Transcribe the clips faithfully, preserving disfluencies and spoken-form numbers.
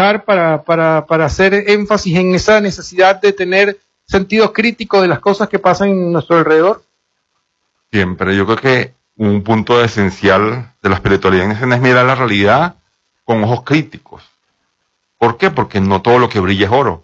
trabajar para, para, para hacer énfasis en esa necesidad de tener sentido crítico de las cosas que pasan en nuestro alrededor? Siempre, yo creo que un punto esencial de la espiritualidad es mirar la realidad con ojos críticos. ¿Por qué? Porque no todo lo que brilla es oro.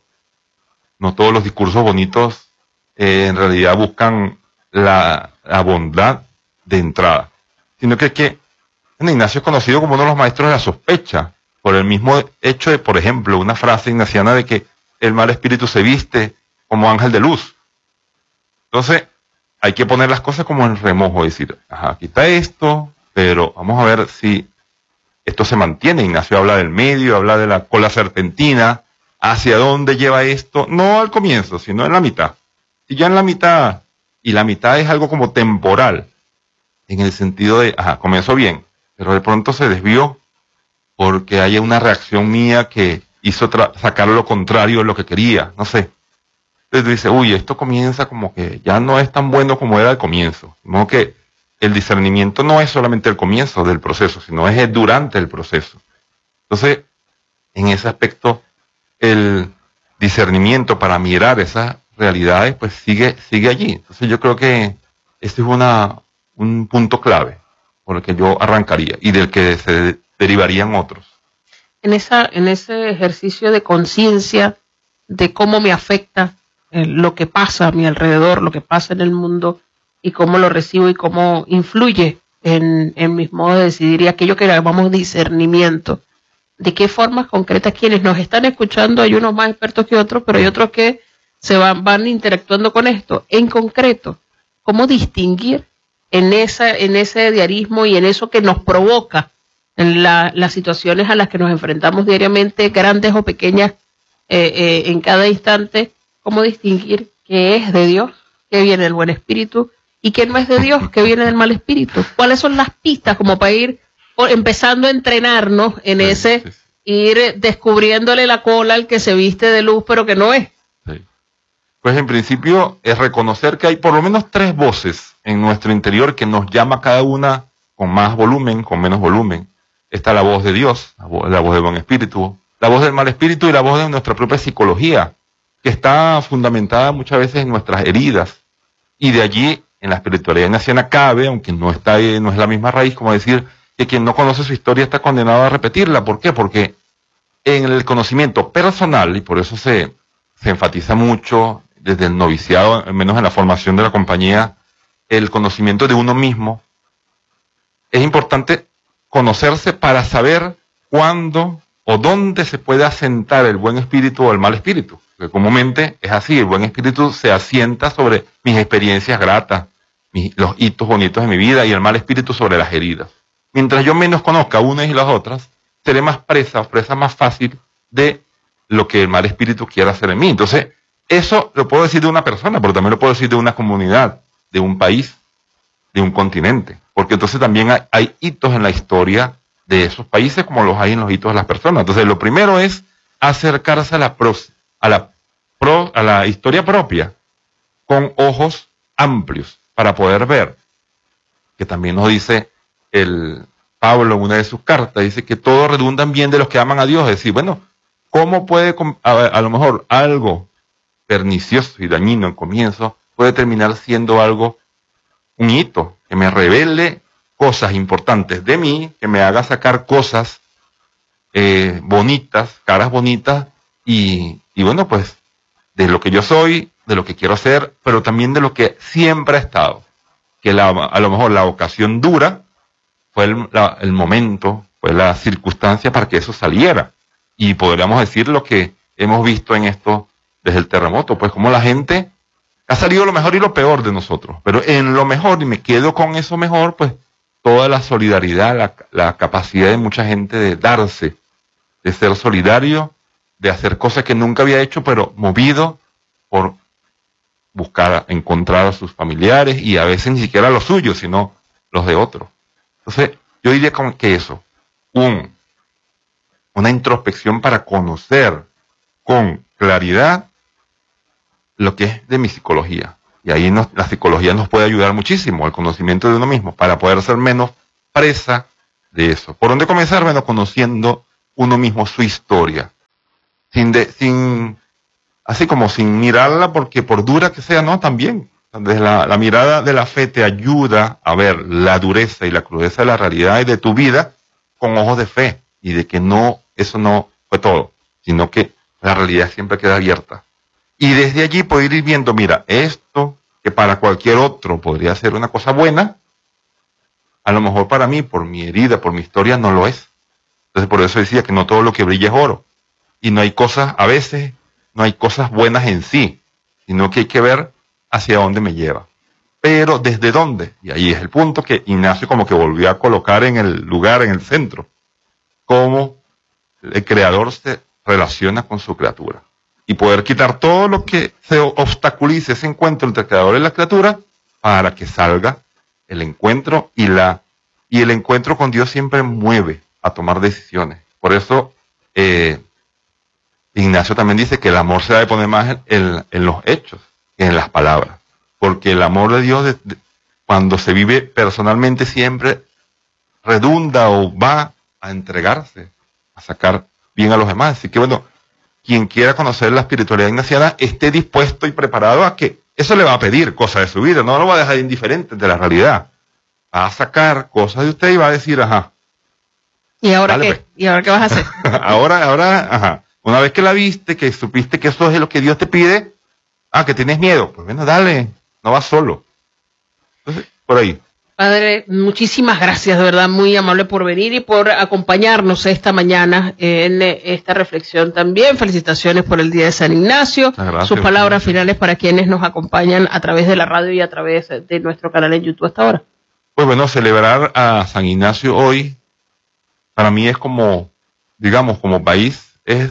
No todos los discursos bonitos eh, en realidad buscan la, la bondad de entrada. Sino que, que San Ignacio es conocido como uno de los maestros de la sospecha, por el mismo hecho de, por ejemplo, una frase ignaciana de que el mal espíritu se viste como ángel de luz. Entonces, hay que poner las cosas como en remojo, decir, ajá, aquí está esto, pero vamos a ver si esto se mantiene. Ignacio habla del medio, habla de la cola serpentina, hacia dónde lleva esto, no al comienzo, sino en la mitad. Y ya en la mitad, y la mitad es algo como temporal, en el sentido de, ajá, comenzó bien, pero de pronto se desvió porque haya una reacción mía que hizo sacar lo contrario de lo que quería, no sé. Entonces dice, uy, esto comienza como que ya no es tan bueno como era al comienzo. No que el discernimiento no es solamente el comienzo del proceso, sino es durante el proceso. Entonces, en ese aspecto, el discernimiento para mirar esas realidades, pues sigue, sigue allí. Entonces yo creo que este es una, un punto clave por el que yo arrancaría y del que se derivarían otros. En esa, en ese ejercicio de conciencia de cómo me afecta eh, lo que pasa a mi alrededor, lo que pasa en el mundo y cómo lo recibo y cómo influye en, en mis modos de decidir y aquello que llamamos discernimiento. De qué formas concretas quienes nos están escuchando, hay unos más expertos que otros, pero hay otros que se van, van interactuando con esto. En concreto, cómo distinguir en esa, en ese diarismo y en eso que nos provoca en la, las situaciones a las que nos enfrentamos diariamente, grandes o pequeñas, eh, eh, en cada instante, cómo distinguir qué es de Dios, qué viene del buen espíritu, y qué no es de Dios, qué viene del mal espíritu. ¿Cuáles son las pistas como para ir empezando a entrenarnos en sí, ese, sí, sí. ir descubriéndole la cola al que se viste de luz, pero que no es? Sí. Pues en principio es reconocer que hay por lo menos tres voces en nuestro interior que nos llama cada una con más volumen, con menos volumen. Está la voz de Dios, la voz, la voz del buen espíritu, la voz del mal espíritu y la voz de nuestra propia psicología, que está fundamentada muchas veces en nuestras heridas. Y de allí, en la espiritualidad ignaciana cabe, aunque no está, no es la misma raíz, como decir que quien no conoce su historia está condenado a repetirla. ¿Por qué? Porque en el conocimiento personal, y por eso se, se enfatiza mucho desde el noviciado, al menos en la formación de la compañía, el conocimiento de uno mismo, es importante conocerse para saber cuándo o dónde se puede asentar el buen espíritu o el mal espíritu. Porque comúnmente es así, el buen espíritu se asienta sobre mis experiencias gratas, mis, los hitos bonitos de mi vida, y el mal espíritu sobre las heridas. Mientras yo menos conozca unas y las otras, seré más presa, presa más fácil de lo que el mal espíritu quiera hacer en mí. Entonces, eso lo puedo decir de una persona, pero también lo puedo decir de una comunidad, de un país, de un continente. Porque entonces también hay, hay hitos en la historia de esos países como los hay en los hitos de las personas. Entonces, lo primero es acercarse a la, pro, a la, pro, a la historia propia con ojos amplios para poder ver, que también nos dice el Pablo en una de sus cartas, dice que todo redunda en bien de los que aman a Dios. Es decir, bueno, ¿cómo puede, a, a lo mejor algo pernicioso y dañino en comienzo puede terminar siendo algo, un hito, que me revele cosas importantes de mí, que me haga sacar cosas eh, bonitas, caras bonitas, y, y bueno, pues, de lo que yo soy, de lo que quiero hacer, pero también de lo que siempre ha estado. Que la, a lo mejor la ocasión dura fue el, la, el momento, fue la circunstancia para que eso saliera. Y podríamos decir lo que hemos visto en esto desde el terremoto, pues como la gente ha salido lo mejor y lo peor de nosotros, pero en lo mejor, y me quedo con eso mejor, pues toda la solidaridad, la, la capacidad de mucha gente de darse, de ser solidario, de hacer cosas que nunca había hecho, pero movido por buscar, encontrar a sus familiares, y a veces ni siquiera los suyos, sino los de otros. Entonces, yo diría como que eso, un, una introspección para conocer con claridad lo que es de mi psicología. Y ahí nos, la psicología nos puede ayudar muchísimo, el conocimiento de uno mismo, para poder ser menos presa de eso. ¿Por dónde comenzar? Bueno, conociendo uno mismo su historia. sin, de, sin así como sin mirarla porque por dura que sea, no, también. Desde la, la mirada de la fe te ayuda a ver la dureza y la crudeza de la realidad y de tu vida con ojos de fe y de que no, eso no fue todo, sino que la realidad siempre queda abierta. Y desde allí poder ir viendo, mira, esto que para cualquier otro podría ser una cosa buena, a lo mejor para mí, por mi herida, por mi historia, no lo es. Entonces por eso decía que no todo lo que brilla es oro. Y no hay cosas, a veces, no hay cosas buenas en sí, sino que hay que ver hacia dónde me lleva. Pero ¿desde dónde? Y ahí es el punto que Ignacio como que volvió a colocar en el lugar, en el centro. Cómo el creador se relaciona con su criatura. Y poder quitar todo lo que se obstaculice ese encuentro entre el creador y la criatura para que salga el encuentro y la y el encuentro con Dios siempre mueve a tomar decisiones. Por eso eh, Ignacio también dice que el amor se debe poner más en, en, en los hechos que en las palabras. Porque el amor de Dios, de, de, cuando se vive personalmente, siempre redunda o va a entregarse, a sacar bien a los demás. Así que bueno, quien quiera conocer la espiritualidad ignaciana esté dispuesto y preparado a que eso le va a pedir cosas de su vida, no lo va a dejar indiferente de la realidad. Va a sacar cosas de usted y va a decir, ajá. ¿Y ahora dale, qué? pues. ¿Y ahora qué vas a hacer? ahora, ahora, ajá. Una vez que la viste, que supiste que eso es lo que Dios te pide, ah, que tienes miedo, pues bueno, dale, no vas solo. Entonces, por ahí. Padre, muchísimas gracias, de verdad, muy amable por venir y por acompañarnos esta mañana en esta reflexión también. Felicitaciones por el Día de San Ignacio. Gracias, Sus palabras gracias. finales para quienes nos acompañan a través de la radio y a través de nuestro canal en YouTube hasta ahora. Pues bueno, celebrar a San Ignacio hoy, para mí es como, digamos, como país, es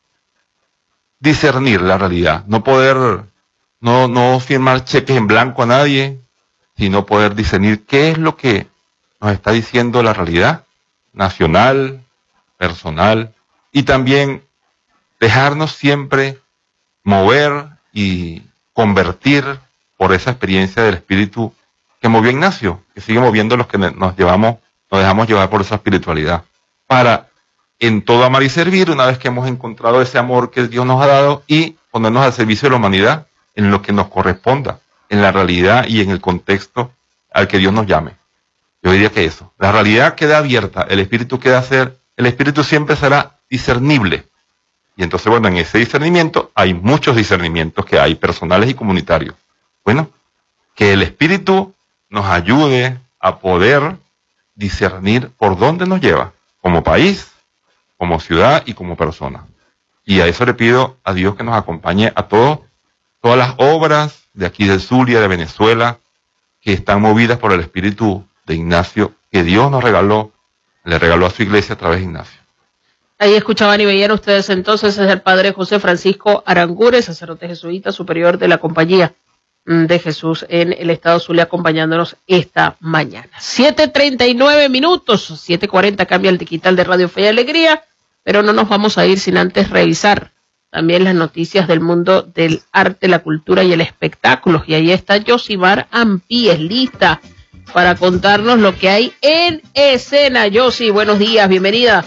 discernir la realidad, no poder, no, no firmar cheques en blanco a nadie, sino poder discernir qué es lo que nos está diciendo la realidad nacional, personal, y también dejarnos siempre mover y convertir por esa experiencia del espíritu que movió a Ignacio, que sigue moviendo los que nos llevamos, nos dejamos llevar por esa espiritualidad, para en todo amar y servir, una vez que hemos encontrado ese amor que Dios nos ha dado, y ponernos al servicio de la humanidad en lo que nos corresponda, en la realidad y en el contexto al que Dios nos llame. Yo diría que eso. La realidad queda abierta, el espíritu queda ser, el espíritu siempre será discernible. Y entonces, bueno, en ese discernimiento hay muchos discernimientos que hay, personales y comunitarios. Bueno, que el espíritu nos ayude a poder discernir por dónde nos lleva, como país, como ciudad y como persona. Y a eso le pido a Dios que nos acompañe a todos, todas las obras de aquí del Zulia, de Venezuela, que están movidas por el espíritu de Ignacio, que Dios nos regaló, le regaló a su iglesia a través de Ignacio. Ahí escuchaban y veían ustedes entonces es el padre José Francisco Aranguren, sacerdote jesuita superior de la Compañía de Jesús en el estado Zulia, acompañándonos esta mañana. siete treinta y nueve minutos, siete cuarenta cambia el digital de Radio Fe y Alegría, pero no nos vamos a ir sin antes revisar también las noticias del mundo del arte, la cultura y el espectáculo. Y ahí está Yosimar Ampíes, lista para contarnos lo que hay en escena. Yosi, buenos días, bienvenida.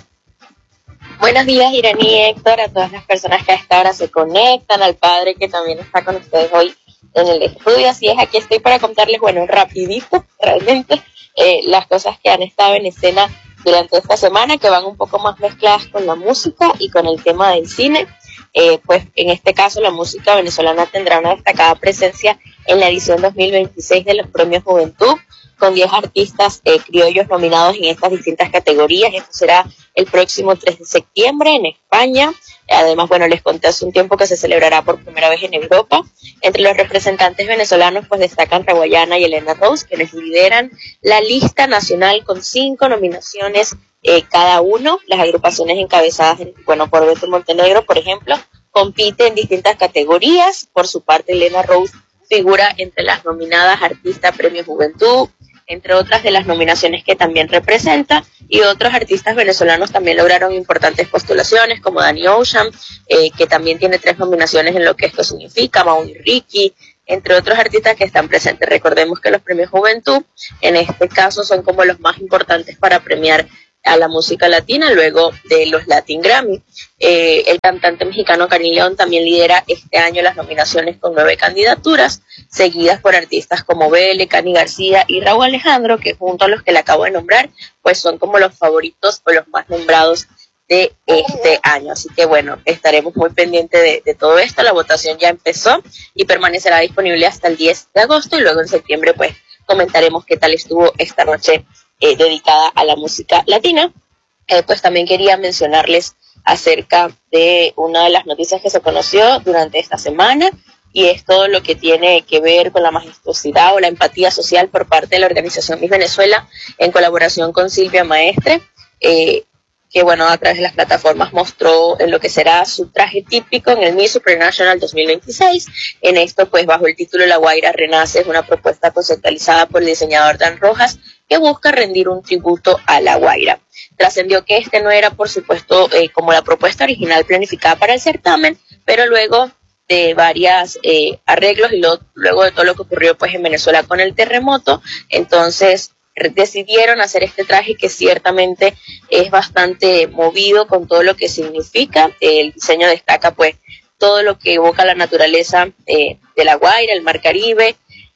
Buenos días, Iraní y Héctor, a todas las personas que a esta hora se conectan, al padre que también está con ustedes hoy en el estudio. Así es, aquí estoy para contarles, bueno, rapidito, realmente, eh, las cosas que han estado en escena durante esta semana, que van un poco más mezcladas con la música y con el tema del cine. Eh, pues en este caso la música venezolana tendrá una destacada presencia en la edición dos mil veintiséis de los Premios Juventud, con diez artistas eh, criollos nominados en estas distintas categorías. Esto será el próximo tres de septiembre en España. Además, bueno, les conté hace un tiempo que se celebrará por primera vez en Europa. Entre los representantes venezolanos, pues destacan Raguayana y Elena Rose, quienes lideran la lista nacional con cinco nominaciones eh, cada uno. Las agrupaciones encabezadas, bueno, por Beto Montenegro, por ejemplo, compiten en distintas categorías. Por su parte, Elena Rose figura entre las nominadas Artista Premio Juventud, entre otras de las nominaciones que también representa, y otros artistas venezolanos también lograron importantes postulaciones, como Danny Ocean, eh, que también tiene tres nominaciones en Lo que esto significa, Mau y Ricky, entre otros artistas que están presentes. Recordemos que los Premios Juventud, en este caso, son como los más importantes para premiar a la música latina luego de los Latin Grammy. Eh, el cantante mexicano Karim León también lidera este año las nominaciones con nueve candidaturas, seguidas por artistas como Bele, Cani García y Raúl Alejandro, que junto a los que le acabo de nombrar, pues son como los favoritos o los más nombrados de este año. Así que bueno, estaremos muy pendientes de, de todo esto. La votación ya empezó y permanecerá disponible hasta el diez de agosto, y luego en septiembre pues comentaremos qué tal estuvo esta noche eh, dedicada a la música latina. Eh, pues también quería mencionarles acerca de una de las noticias que se conoció durante esta semana, y es todo lo que tiene que ver con la majestuosidad o la empatía social por parte de la organización Miss Venezuela en colaboración con Silvia Maestre, eh, que bueno, a través de las plataformas mostró en lo que será su traje típico en el Miss Supranational dos mil veintiséis. En esto, pues bajo el título La Guaira Renace, es una propuesta conceptualizada por el diseñador Dan Rojas que busca rendir un tributo a La Guaira. Trascendió que este no era, por supuesto, eh, como la propuesta original planificada para el certamen, pero luego de varios eh, arreglos y lo, luego de todo lo que ocurrió pues en Venezuela con el terremoto, entonces decidieron hacer este traje que ciertamente es bastante movido con todo lo que significa. El diseño destaca pues todo lo que evoca la naturaleza eh, de La Guaira, el mar Caribe,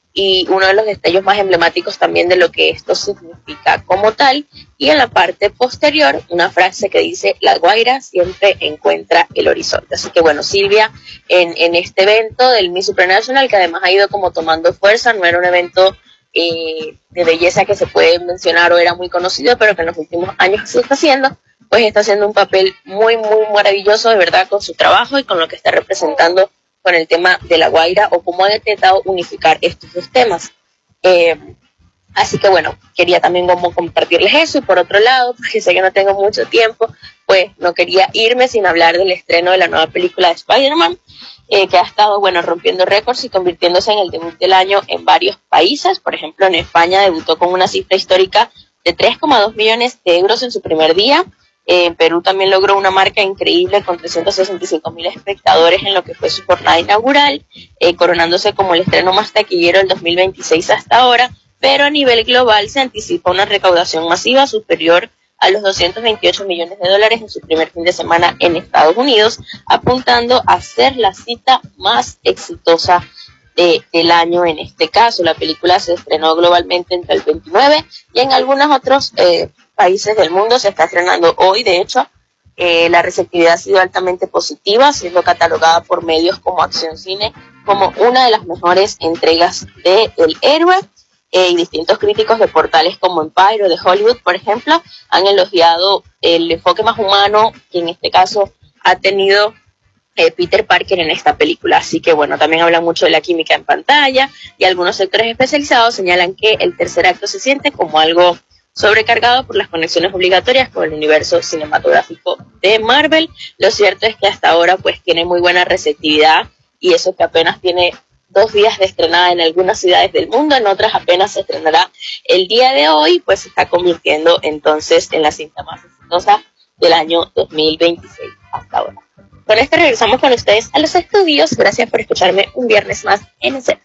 y uno de los detalles más emblemáticos también de lo que esto significa como tal. Y en la parte posterior, una frase que dice: La Guaira siempre encuentra el horizonte. Así que bueno, Silvia, en, en este evento del Miss Supranational, que además ha ido como tomando fuerza, no era un evento eh, de belleza que se puede mencionar o era muy conocido, pero que en los últimos años se está haciendo, pues está haciendo un papel muy, muy maravilloso, de verdad, con su trabajo y con lo que está representando con el tema de La Guaira, o cómo ha intentado unificar estos dos temas. Eh, así que bueno, quería también como compartirles eso. Y por otro lado, porque sé que no tengo mucho tiempo, pues no quería irme sin hablar del estreno de la nueva película de Spider-Man, eh, que ha estado, bueno, rompiendo récords y convirtiéndose en el debut del año en varios países. Por ejemplo, en España debutó con una cifra histórica de tres coma dos millones de euros en su primer día. Eh, en Perú también logró una marca increíble con trescientos sesenta y cinco mil espectadores en lo que fue su jornada inaugural, eh, coronándose como el estreno más taquillero del dos mil veintiséis hasta ahora, pero a nivel global se anticipa una recaudación masiva superior a los doscientos veintiocho millones de dólares en su primer fin de semana en Estados Unidos, apuntando a ser la cita más exitosa de, del año en este caso. La película se estrenó globalmente entre el veintinueve y en algunos otros eh, países del mundo se está estrenando hoy. De hecho, eh, la receptividad ha sido altamente positiva, siendo catalogada por medios como Acción Cine como una de las mejores entregas de El Héroe, eh, y distintos críticos de portales como Empire o de Hollywood, por ejemplo, han elogiado el enfoque más humano que en este caso ha tenido eh, Peter Parker en esta película. Así que bueno, también hablan mucho de la química en pantalla, y algunos sectores especializados señalan que el tercer acto se siente como algo sobrecargado por las conexiones obligatorias con el universo cinematográfico de Marvel. Lo cierto es que hasta ahora pues tiene muy buena receptividad, y eso que apenas tiene dos días de estrenada en algunas ciudades del mundo, en otras apenas se estrenará el día de hoy, pues se está convirtiendo entonces en la cinta más exitosa del año dos mil veintiséis hasta ahora. Con esto regresamos con ustedes a los estudios. Gracias por escucharme un viernes más en Escena.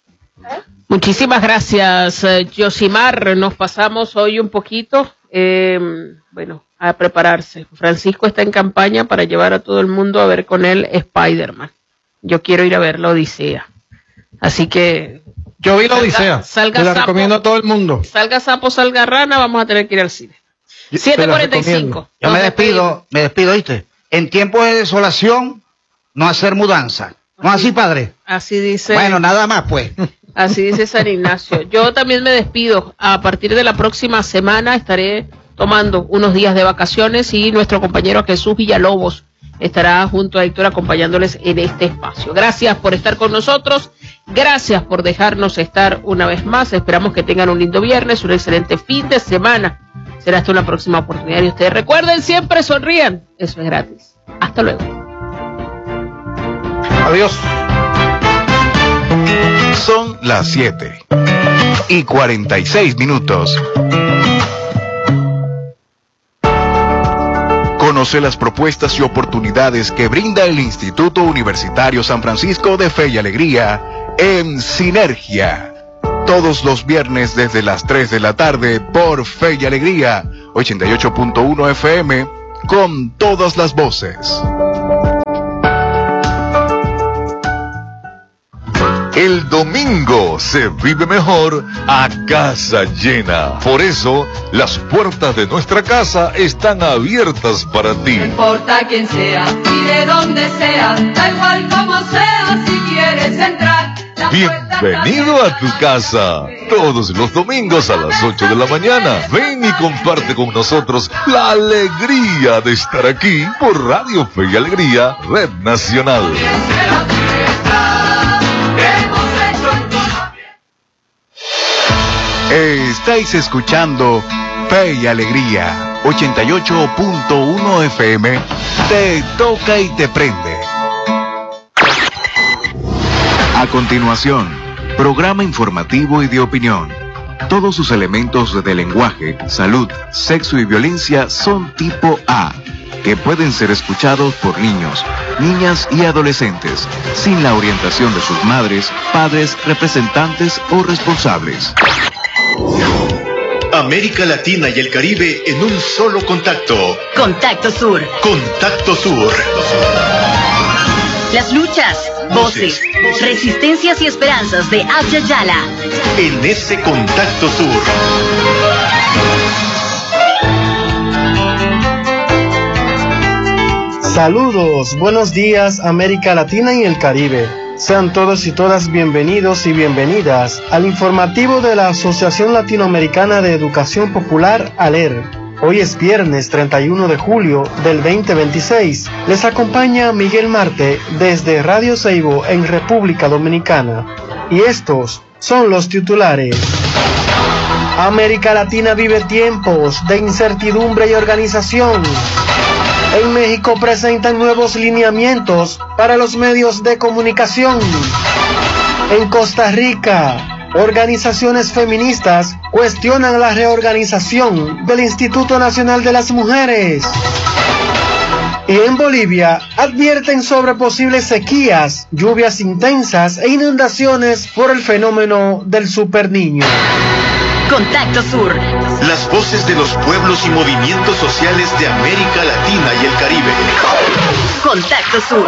Muchísimas gracias, eh, Yosimar. Nos pasamos hoy un poquito, eh, bueno, a prepararse. Francisco está en campaña para llevar a todo el mundo a ver con él Spider-Man. Yo quiero ir a ver la Odisea. Así que... Yo vi la Odisea. Salga te la sapo, recomiendo a todo el mundo. Salga sapo, salga rana, vamos a tener que ir al cine. siete cuarenta y cinco. Yo me despido, me despido, ¿viste? En tiempos de desolación, no hacer mudanza. ¿No así, padre? Así dice. Bueno, nada más, pues. Así dice San Ignacio. Yo también me despido. A partir de la próxima semana estaré tomando unos días de vacaciones, y nuestro compañero Jesús Villalobos estará junto a Héctor acompañándoles en este espacio. Gracias por estar con nosotros. Gracias por dejarnos estar una vez más. Esperamos que tengan un lindo viernes, un excelente fin de semana. Será hasta una próxima oportunidad. Y ustedes recuerden, siempre sonrían. Eso es gratis. Hasta luego. Adiós. Son las siete y cuarenta y seis minutos. Conoce las propuestas y oportunidades que brinda el Instituto Universitario San Francisco de Fe y Alegría en Sinergia. Todos los viernes desde las tres de la tarde por Fe y Alegría, ochenta y ocho punto uno F M, con todas las voces. El domingo se vive mejor a casa llena. Por eso, las puertas de nuestra casa están abiertas para ti. No importa quién sea y de dónde sea, da igual como sea, si quieres entrar. Bienvenido a tu casa. Todos los domingos a las ocho de la mañana. Ven y comparte con nosotros la alegría de estar aquí por Radio Fe y Alegría, Red Nacional. Estáis escuchando Fe y Alegría, ochenta y ocho punto uno F M. Te toca y te prende. A continuación, programa informativo y de opinión. Todos sus elementos de lenguaje, salud, sexo y violencia son tipo A, que pueden ser escuchados por niños, niñas y adolescentes, sin la orientación de sus madres, padres, representantes o responsables. América Latina y el Caribe en un solo contacto. Contacto Sur. Contacto Sur. Las luchas, voces, resistencias y esperanzas de Abya Yala. En ese Contacto Sur. Saludos, buenos días América Latina y el Caribe. Sean todos y todas bienvenidos y bienvenidas al informativo de la Asociación Latinoamericana de Educación Popular, ALER. Hoy es viernes treinta y uno de julio del veinte veintiséis. Les acompaña Miguel Marte desde Radio Seibo en República Dominicana. Y estos son los titulares. América Latina vive tiempos de incertidumbre y organización. En México presentan nuevos lineamientos para los medios de comunicación. En Costa Rica, organizaciones feministas cuestionan la reorganización del Instituto Nacional de las Mujeres. Y en Bolivia, advierten sobre posibles sequías, lluvias intensas e inundaciones por el fenómeno del superniño. Contacto Sur. Las voces de los pueblos y movimientos sociales de América Latina y el Caribe. Contacto Sur.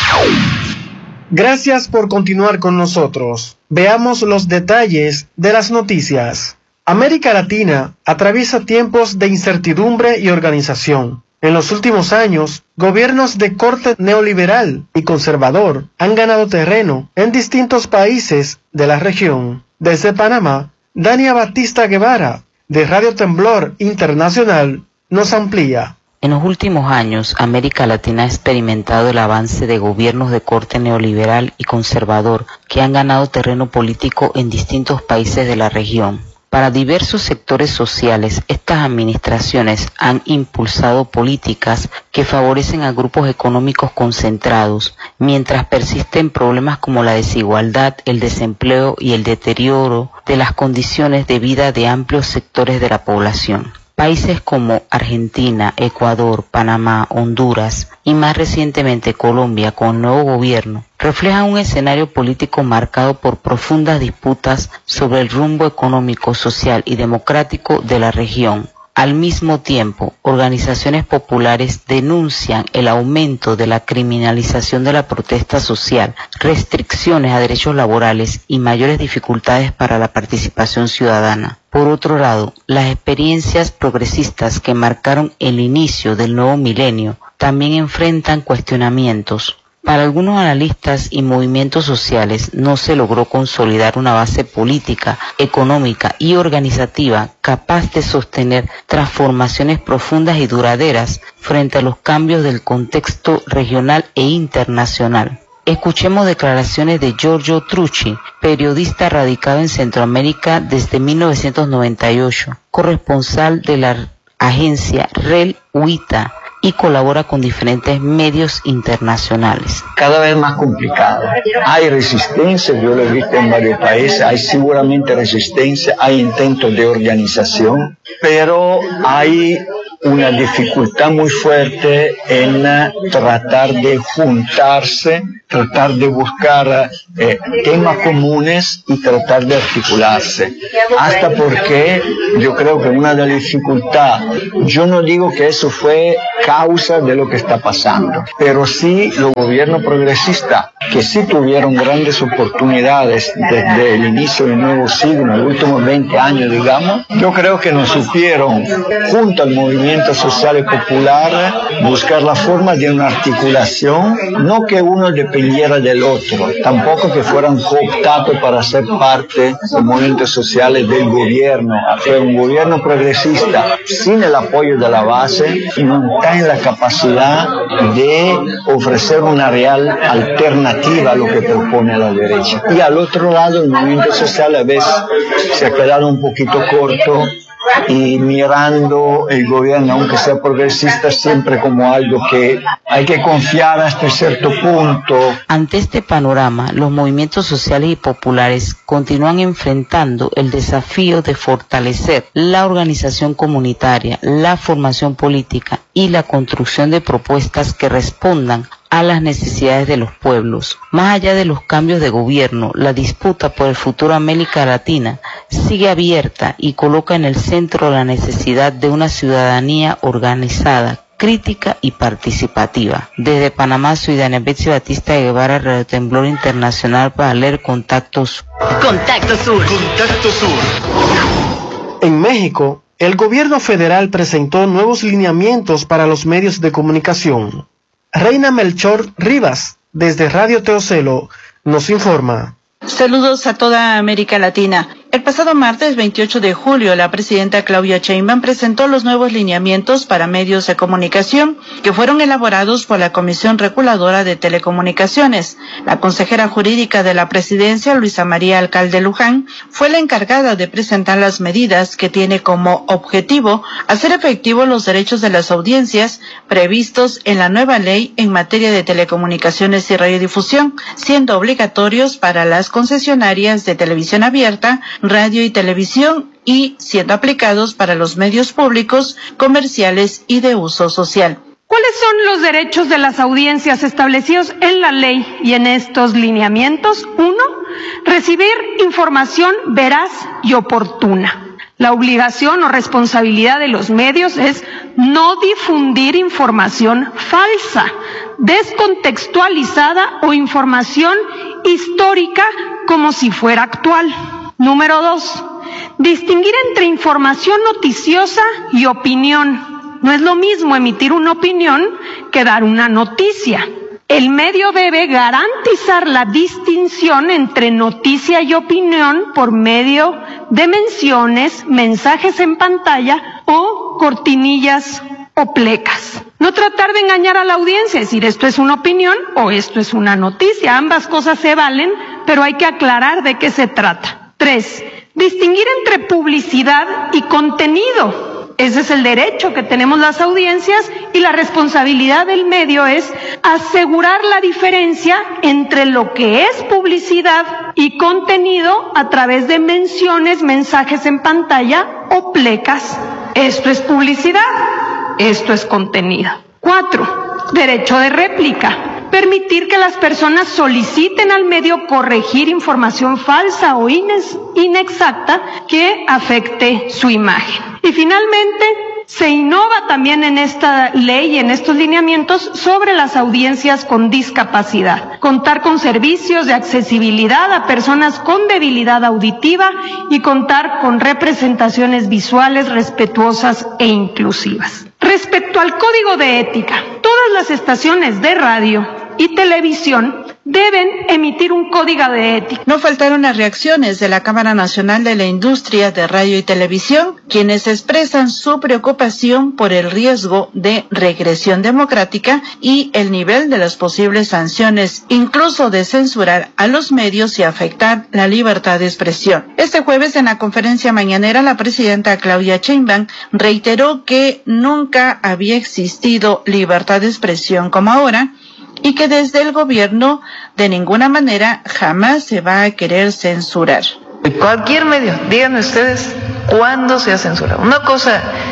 Gracias por continuar con nosotros. Veamos los detalles de las noticias. América Latina atraviesa tiempos de incertidumbre y organización. En los últimos años, gobiernos de corte neoliberal y conservador han ganado terreno en distintos países de la región. Desde Panamá, Dania Batista Guevara, de Radio Temblor Internacional, nos amplía. En los últimos años, América Latina ha experimentado el avance de gobiernos de corte neoliberal y conservador que han ganado terreno político en distintos países de la región. Para diversos sectores sociales, estas administraciones han impulsado políticas que favorecen a grupos económicos concentrados, mientras persisten problemas como la desigualdad, el desempleo y el deterioro de las condiciones de vida de amplios sectores de la población. Países como Argentina, Ecuador, Panamá, Honduras y más recientemente Colombia con nuevo gobierno reflejan un escenario político marcado por profundas disputas sobre el rumbo económico, social y democrático de la región. Al mismo tiempo, organizaciones populares denuncian el aumento de la criminalización de la protesta social, restricciones a derechos laborales y mayores dificultades para la participación ciudadana. Por otro lado, las experiencias progresistas que marcaron el inicio del nuevo milenio también enfrentan cuestionamientos. Para algunos analistas y movimientos sociales no se logró consolidar una base política, económica y organizativa capaz de sostener transformaciones profundas y duraderas frente a los cambios del contexto regional e internacional. Escuchemos declaraciones de Giorgio Trucci, periodista radicado en Centroamérica desde mil novecientos noventa y ocho, corresponsal de la agencia Rel UITA, y colabora con diferentes medios internacionales. Cada vez más complicado. Hay resistencia, yo lo he visto en varios países, hay seguramente resistencia, hay intentos de organización, pero hay una dificultad muy fuerte en tratar de juntarse, tratar de buscar eh, temas comunes y tratar de articularse. Hasta porque yo creo que una de las dificultades, yo no digo que eso fue causa de lo que está pasando, pero sí los gobiernos progresistas, que sí tuvieron grandes oportunidades desde el inicio del nuevo siglo, en los últimos veinte años, digamos, yo creo que no supieron, junto al movimiento social y popular, buscar la forma de una articulación, no que uno dependiera del otro, tampoco que fueran cooptados para ser parte de movimientos sociales del gobierno. Fue un gobierno progresista sin el apoyo de la base y no está en la capacidad de ofrecer una real alternativa a lo que propone la derecha. Y al otro lado, el movimiento social a veces se ha quedado un poquito corto y mirando el gobierno, aunque sea progresista, siempre como algo que hay que confiar hasta cierto punto. Ante este panorama, los movimientos sociales y populares continúan enfrentando el desafío de fortalecer la organización comunitaria, la formación política y la construcción de propuestas que respondan a las necesidades de los pueblos. Más allá de los cambios de gobierno, la disputa por el futuro de América Latina sigue abierta y coloca en el centro la necesidad de una ciudadanía organizada, crítica y participativa. Desde Panamá, Ciudadana Betsy Batista Guevara, Radio Temblor Internacional, para leer Contacto Sur. Contacto Sur. Contacto Sur. En México, el gobierno federal presentó nuevos lineamientos para los medios de comunicación. Reina Melchor Rivas, desde Radio Teocelo, nos informa. Saludos a toda América Latina. El pasado martes veintiocho de julio, la presidenta Claudia Sheinbaum presentó los nuevos lineamientos para medios de comunicación que fueron elaborados por la Comisión Reguladora de Telecomunicaciones. La consejera jurídica de la presidencia, Luisa María Alcalde Luján, fue la encargada de presentar las medidas que tiene como objetivo hacer efectivos los derechos de las audiencias previstos en la nueva ley en materia de telecomunicaciones y radiodifusión, siendo obligatorios para las concesionarias de televisión abierta, radio y televisión y siendo aplicados para los medios públicos, comerciales y de uso social. ¿Cuáles son los derechos de las audiencias establecidos en la ley y en estos lineamientos? Uno, recibir información veraz y oportuna. La obligación o responsabilidad de los medios es no difundir información falsa, descontextualizada o información histórica como si fuera actual. Número dos, distinguir entre información noticiosa y opinión. No es lo mismo emitir una opinión que dar una noticia. El medio debe garantizar la distinción entre noticia y opinión por medio de menciones, mensajes en pantalla o cortinillas o plecas. No tratar de engañar a la audiencia, decir esto es una opinión o esto es una noticia. Ambas cosas se valen, pero hay que aclarar de qué se trata. Tres, distinguir entre publicidad y contenido. Ese es el derecho que tenemos las audiencias y la responsabilidad del medio es asegurar la diferencia entre lo que es publicidad y contenido a través de menciones, mensajes en pantalla o plecas. Esto es publicidad, esto es contenido. Cuatro, derecho de réplica. Permitir que las personas soliciten al medio corregir información falsa o inexacta que afecte su imagen. Y finalmente, se innova también en esta ley y en estos lineamientos sobre las audiencias con discapacidad. Contar con servicios de accesibilidad a personas con debilidad auditiva y contar con representaciones visuales respetuosas e inclusivas. Respecto al código de ética, todas las estaciones de radio y televisión deben emitir un código de ética. No faltaron las reacciones de la Cámara Nacional de la Industria de Radio y Televisión, quienes expresan su preocupación por el riesgo de regresión democrática y el nivel de las posibles sanciones, incluso de censurar a los medios y afectar la libertad de expresión. Este jueves, en la conferencia mañanera, la presidenta Claudia Sheinbaum reiteró que nunca había existido libertad de expresión como ahora, y que desde el gobierno de ninguna manera jamás se va a querer censurar. Cualquier medio, díganme ustedes cuándo se ha censurado. Una cosa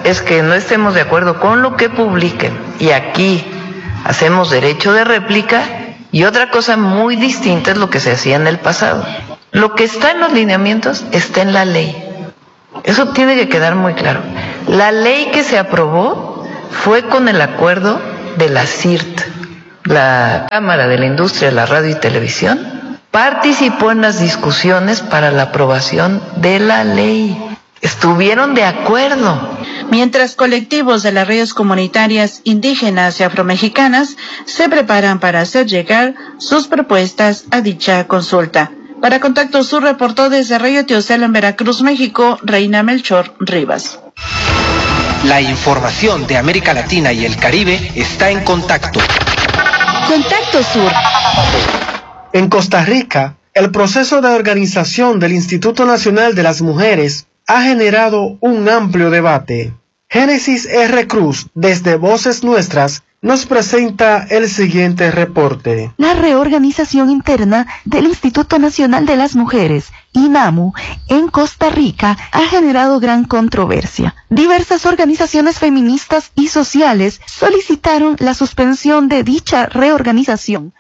es que no estemos de acuerdo con lo que publiquen y aquí hacemos derecho de réplica, y otra cosa muy distinta es lo que se hacía en el pasado. Lo que está en los lineamientos está en la ley. Eso tiene que quedar muy claro. La ley que se aprobó fue con el acuerdo de la C I R T, la Cámara de la Industria de la Radio y Televisión, participó en las discusiones para la aprobación de la ley. Estuvieron de acuerdo. Mientras colectivos de las radios comunitarias indígenas y afromexicanas se preparan para hacer llegar sus propuestas a dicha consulta. Para Contacto Sur reportó desde Radio Teocelo en Veracruz, México, Reina Melchor Rivas. La información de América Latina y el Caribe está en Contacto. Contacto Sur. En Costa Rica, el proceso de organización del Instituto Nacional de las Mujeres ha generado un amplio debate. Génesis R. Cruz, desde Voces Nuestras, nos presenta el siguiente reporte. La reorganización interna del Instituto Nacional de las Mujeres, INAMU, en Costa Rica ha generado gran controversia. Diversas organizaciones feministas y sociales solicitaron la suspensión de dicha reorganización